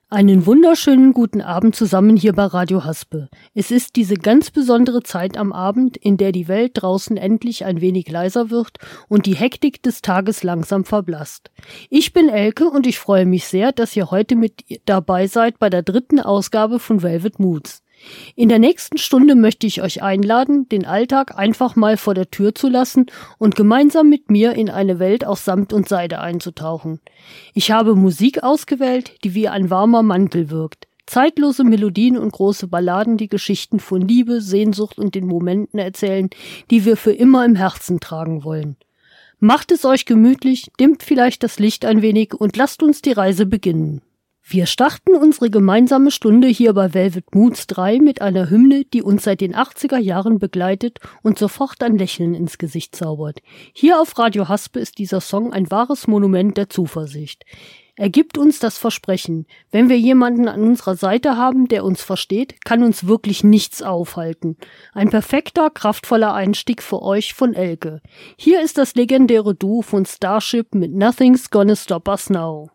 Einen wunderschönen guten Abend zusammen hier bei Radio Haspe. Es ist diese ganz besondere Zeit am Abend, in der die Welt draußen endlich ein wenig leiser wird und die Hektik des Tages langsam verblasst. Ich bin Elke und ich freue mich sehr, dass ihr heute mit dabei seid bei der 3. Ausgabe von Velvet Moods. In der nächsten Stunde möchte ich euch einladen, den Alltag einfach mal vor der Tür zu lassen und gemeinsam mit mir in eine Welt aus Samt und Seide einzutauchen. Ich habe Musik ausgewählt, die wie ein warmer Mantel wirkt. Zeitlose Melodien und große Balladen, die Geschichten von Liebe, Sehnsucht und den Momenten erzählen, die wir für immer im Herzen tragen wollen. Macht es euch gemütlich, dimmt vielleicht das Licht ein wenig und lasst uns die Reise beginnen. Wir starten unsere gemeinsame Stunde hier bei Velvet Moods 3 mit einer Hymne, die uns seit den 80er Jahren begleitet und sofort ein Lächeln ins Gesicht zaubert. Hier auf Radio Haspe ist dieser Song ein wahres Monument der Zuversicht. Er gibt uns das Versprechen, wenn wir jemanden an unserer Seite haben, der uns versteht, kann uns wirklich nichts aufhalten. Ein perfekter, kraftvoller Einstieg für euch von Elke. Hier ist das legendäre Duo von Starship mit Nothing's Gonna Stop Us Now.